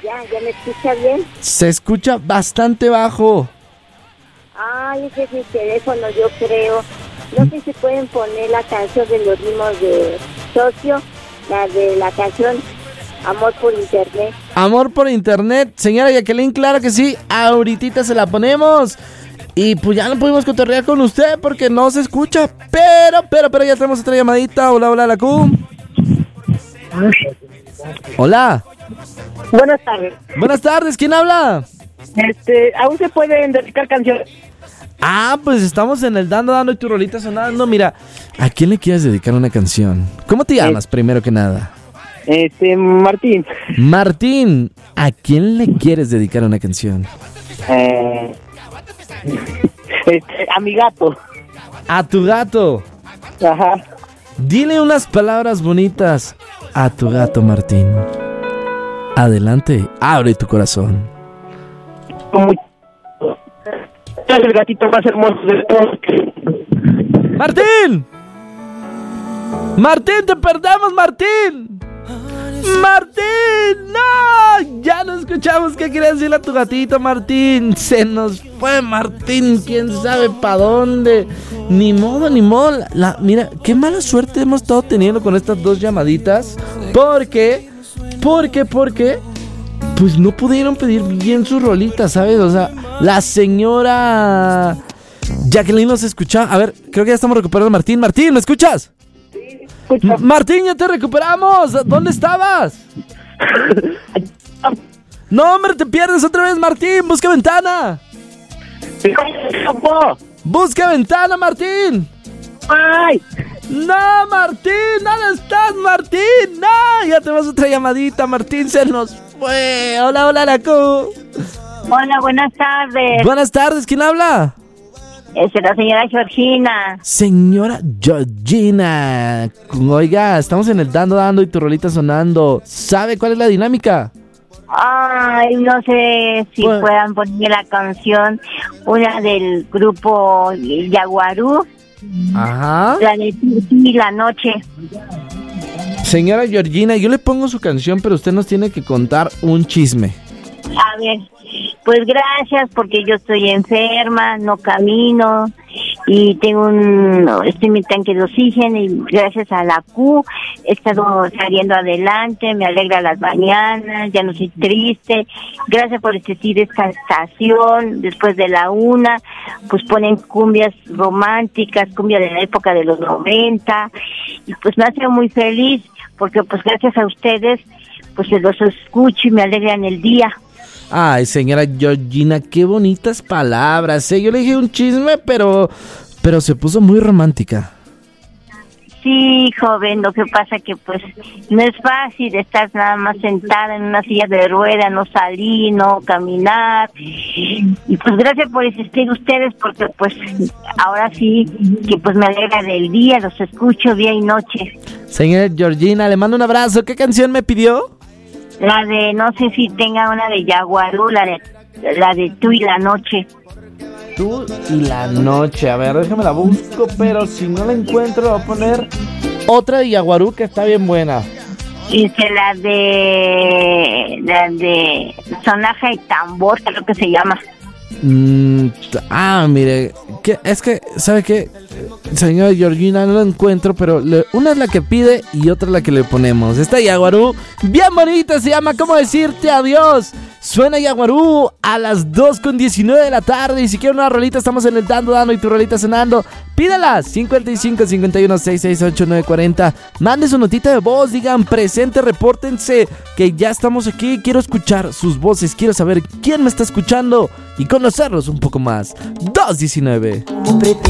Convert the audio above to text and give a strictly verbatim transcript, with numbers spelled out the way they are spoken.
Ya, ya me escucha bien. Se escucha bastante bajo. Ay, ese es mi teléfono, yo creo. No sé si pueden poner la canción de los ritmos de Socio, la de la canción Amor por Internet. Amor por Internet, señora Jacqueline, claro que sí. Ahorita se la ponemos. Y pues ya no pudimos cotorrear con usted porque no se escucha. Pero, pero, pero ya tenemos otra llamadita. Hola, hola, la Q. Hola. Buenas tardes. Buenas tardes, ¿quién habla? Este, ¿aún se pueden dedicar canciones? Ah, pues estamos en el Dando, Dando y tu rolita sonando. Mira, ¿a quién le quieres dedicar una canción? ¿Cómo te llamas, eh, primero que nada? Este, Martín. Martín, ¿a quién le quieres dedicar una canción? Eh, este, a mi gato. A tu gato. Ajá. Dile unas palabras bonitas a tu gato, Martín. Adelante, abre tu corazón. Como es el gatito más hermoso de todos. ¡Martín! ¡Martín, te perdemos, Martín! ¡Martín! ¡No! Ya no escuchamos qué quería decirle a tu gatito, Martín. Se nos fue, Martín. ¿Quién sabe para dónde? Ni modo, ni modo. La, mira, qué mala suerte hemos estado teniendo con estas dos llamaditas. Porque, porque, porque... pues no pudieron pedir bien sus rolitas, ¿sabes? O sea, la señora Jacqueline nos escucha. A ver, creo que ya estamos recuperando a Martín. Martín, ¿me escuchas? Sí, escucho. M- Martín, ya te recuperamos. ¿Dónde estabas? No, hombre, te pierdes otra vez, Martín. Busca ventana. Busca ventana, Martín. ¡Ay! No, Martín, ¿dónde estás, Martín? No, ya tenemos otra llamadita, Martín, se nos fue. Hola, hola, Naku. Hola, buenas tardes. Buenas tardes, ¿quién habla? Es la señora Georgina. Señora Georgina. Oiga, estamos en el Dando, Dando y tu rolita sonando. ¿Sabe cuál es la dinámica? Ay, no sé si bueno. puedan poner la canción, una del grupo Yaguarú. Ajá. La de Tuti, La Noche. Señora Georgina, yo le pongo su canción, pero usted nos tiene que contar un chisme. A ver, pues gracias porque yo estoy enferma, no camino y tengo un, estoy en mi tanque de oxígeno y gracias a la Q he estado saliendo adelante, me alegra las mañanas, ya no soy triste. Gracias por existir esta estación. Después de la una, pues ponen cumbias románticas, cumbia de la época de los noventa y pues me hace muy feliz porque pues gracias a ustedes pues los escucho y me alegran el día. Ay, señora Georgina, qué bonitas palabras, ¿eh? Yo le dije un chisme, pero pero se puso muy romántica. Sí, joven, lo que pasa que pues no es fácil estar nada más sentada en una silla de rueda, no salir, no caminar. Y pues gracias por existir ustedes, porque pues ahora sí que pues me alegra del día, los escucho día y noche. Señora Georgina, le mando un abrazo. ¿Qué canción me pidió? La de, no sé si tenga una de Yaguarú, la de, la de Tú y la Noche. Tú y la Noche. A ver, déjame la busco, pero si no la encuentro voy a poner otra de Yaguarú que está bien buena. Dice la de, la de Sonaja y Tambor, creo que se llama. Mm, ah, mire, que, es que, ¿sabe qué? Señora Georgina, no la encuentro, pero le, una es la que pide y otra es la que le ponemos. Esta Yaguarú, bien bonita, se llama ¿Cómo decirte adiós? Suena Yaguarú a las dos con diecinueve de la tarde. Y si quieren una rolita, estamos en el Dando, Dando y tu rolita sonando. Pídala, cincuenta y cinco, cincuenta y uno, sesenta y seis, ochenta y nueve, cuarenta. Mande su notita de voz, digan presente, repórtense, que ya estamos aquí. Quiero escuchar sus voces, quiero saber quién me está escuchando y conocerlos un poco más. dos diecinueve.